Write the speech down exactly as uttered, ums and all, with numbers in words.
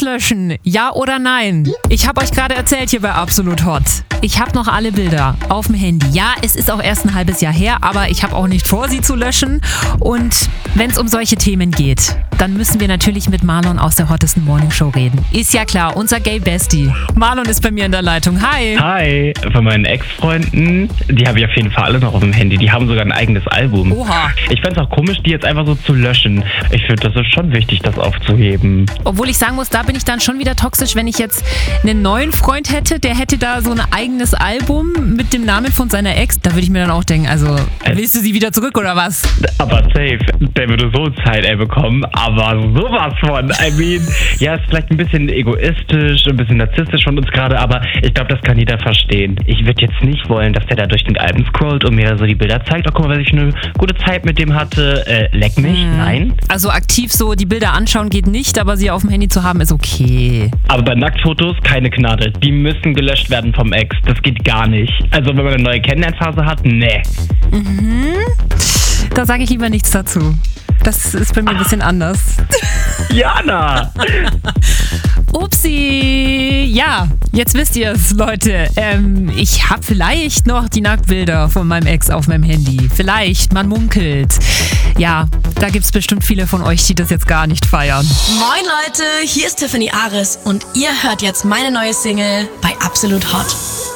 löschen? Ja oder nein? Ich habe euch gerade erzählt hier bei Absolut Hot. Ich habe noch alle Bilder auf dem Handy. Ja, es ist auch erst ein halbes Jahr her, aber ich habe auch nicht vor, sie zu löschen. Und wenn es um solche Themen geht, dann müssen wir natürlich mit Marlon aus der Hottesten Morning Show reden. Ist ja klar, unser Gay Bestie. Marlon ist bei mir in der Leitung. Hi. Hi. Von meinen Ex-Freunden, die habe ich auf jeden Fall alle noch auf dem Handy. Die haben sogar ein eigenes Album. Oha. Ich fände es auch komisch, die jetzt einfach so zu löschen. Ich finde, das ist schon wichtig, das aufzuheben. Obwohl ich sagen muss, da bin ich dann schon wieder toxisch, wenn ich jetzt einen neuen Freund hätte, der hätte da so ein eigenes Album mit dem Namen von seiner Ex. Da würde ich mir dann auch denken, also willst du sie wieder zurück oder was? Aber safe, der würde so Zeit ey, bekommen, aber sowas von. I mean, ja, ist vielleicht ein bisschen egoistisch, ein bisschen narzisstisch von uns gerade, aber ich glaube, das kann jeder verstehen. Ich würde jetzt nicht wollen, dass der da durch den Alben scrollt und mir da so die Bilder zeigt. Oh, guck mal, weil ich eine gute Zeit mit dem hatte. Äh, leck mich? Hm. Nein. Also aktiv so die Bilder anschauen geht nicht, aber sie auf dem Handy zu haben ist okay. Aber bei Nacktfotos keine Gnade. Die müssen gelöscht werden vom Ex. Das geht gar nicht. Also wenn man eine neue Kennenlernphase hat, nee. Mhm. Da sage ich lieber nichts dazu. Das ist bei mir ein bisschen anders. Jana! Upsi! Ja, jetzt wisst ihr es, Leute. Ähm, ich habe vielleicht noch die Nacktbilder von meinem Ex auf meinem Handy. Vielleicht, man munkelt. Ja, da gibt's bestimmt viele von euch, die das jetzt gar nicht feiern. Moin Leute, hier ist Tiffany Ares und ihr hört jetzt meine neue Single bei Absolut Hot.